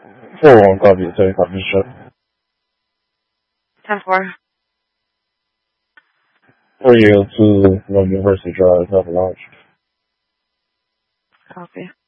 4-1 copy, 10 copy, shut. 10-4. 402 University Drive, have a launch. Copy.